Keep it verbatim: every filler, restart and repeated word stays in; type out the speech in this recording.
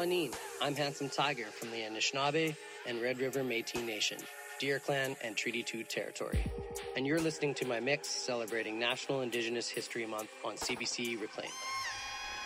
Shawneen. I'm Handsome Tiger from the Anishinaabe and Red River Métis Nation, Deer Clan and Treaty two territory. And you're listening to my mix celebrating National Indigenous History Month on C B C Reclaim.